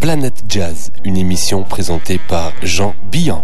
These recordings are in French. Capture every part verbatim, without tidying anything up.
Planète Jazz, une émission présentée par Jean Billan.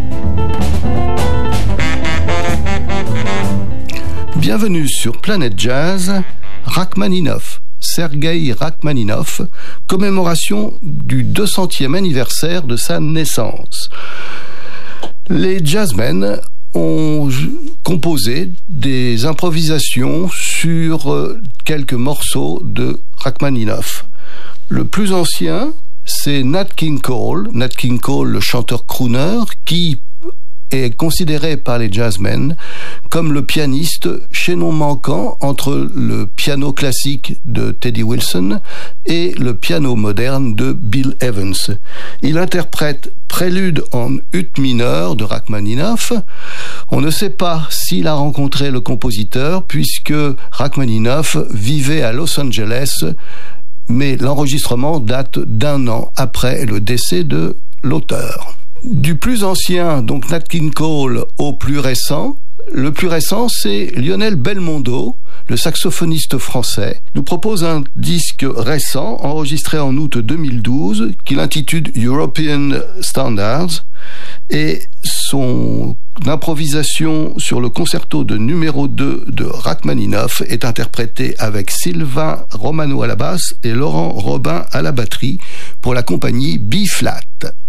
Bienvenue sur Planète Jazz, Rachmaninov, Sergueï Rachmaninov, commémoration du deux centième anniversaire de sa naissance. Les jazzmen ont composé des improvisations sur quelques morceaux de Rachmaninov. Le plus ancien, c'est Nat King Cole, Nat King Cole, le chanteur crooner, qui est considéré par les jazzmen comme le pianiste chaînon manquant entre le piano classique de Teddy Wilson et le piano moderne de Bill Evans. Il interprète Prélude en ut mineur de Rachmaninov. On ne sait pas s'il a rencontré le compositeur puisque Rachmaninov vivait à Los Angeles, mais l'enregistrement date d'un an après le décès de l'auteur. Du plus ancien, donc Nat King Cole, au plus récent, le plus récent, c'est Lionel Belmondo, le saxophoniste français, nous propose un disque récent, enregistré en août deux mille douze, qu'il intitule European Standards, et son improvisation sur le concerto de numéro deux de Rachmaninov est interprétée avec Sylvain Romano à la basse et Laurent Robin à la batterie pour la compagnie B-Flat.